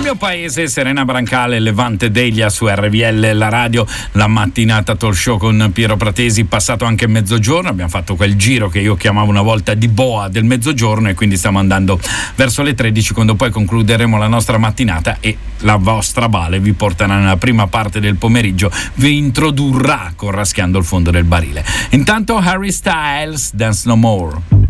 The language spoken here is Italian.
mio paese, Serena Brancale, Levante Delia su RVL, la radio, la mattinata talk show con Piero Pratesi, passato anche mezzogiorno, abbiamo fatto quel giro che io chiamavo una volta di boa del mezzogiorno e quindi stiamo andando verso le 13, quando poi concluderemo la nostra mattinata e la vostra Vale vi porterà nella prima parte del pomeriggio, vi introdurrà con Raschiando il fondo del barile. Intanto Harry Styles, Dance No More.